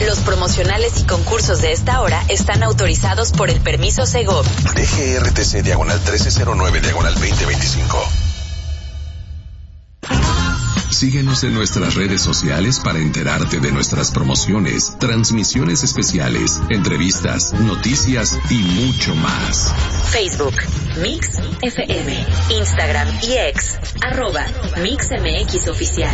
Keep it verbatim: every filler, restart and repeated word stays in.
Los promocionales y concursos de esta hora están autorizados por el permiso Segov. D G R T C diagonal trece cero nueve diagonal veinte veinticinco. Síguenos en nuestras redes sociales para enterarte de nuestras promociones, transmisiones especiales, entrevistas, noticias y mucho más. Facebook, Mix F M, Instagram y X, arroba Mix M X Oficial.